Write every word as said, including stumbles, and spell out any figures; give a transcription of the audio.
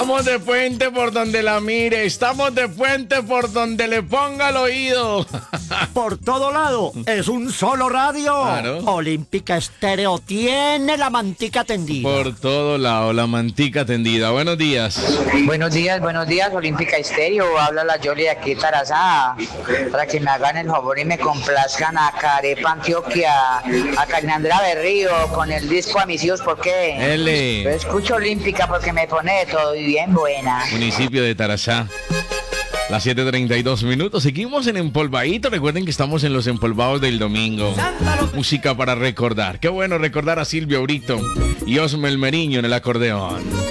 Estamos de puente por donde la mire, estamos de puente por donde le ponga el oído. Por todo lado, es un solo radio. Claro. Olímpica Estéreo tiene la mantica tendida. Por todo lado, la mantica tendida. Buenos días. Buenos días, buenos días, Olímpica Estéreo. Habla la Yoli de aquí, Tarazá. Para que me hagan el favor y me complazcan a Carepa, Antioquia, a Carinandra Berrío, con el disco a mis hijos, ¿por qué? L. Yo escucho Olímpica porque me pone de todo y bien buena. Municipio de Tarazá. Las siete treinta y dos minutos. Seguimos en Empolvadito. Recuerden que estamos en los empolvados del domingo. Música para recordar. Qué bueno recordar a Silvio Brito y Osmel Meriño en el acordeón.